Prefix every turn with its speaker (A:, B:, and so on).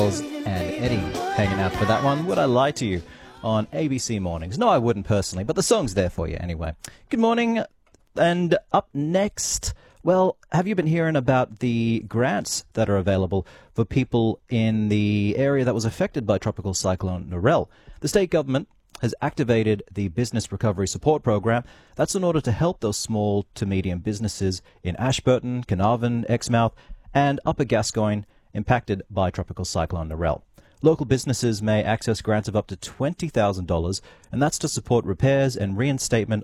A: And Eddie hanging out for that one. Would I lie to you on ABC Mornings? No, I wouldn't personally, but the song's there for you anyway. Good morning. And up next, well, have you been hearing about the grants that are available for people in the area that was affected by Tropical Cyclone Narelle? The state government has activated the Business Recovery Support Program. That's in order to help those small to medium businesses in Ashburton, Carnarvon, Exmouth, and Upper Gascoyne impacted by Tropical Cyclone Narelle. Local businesses may access grants of up to $20,000, and that's to support repairs and reinstatement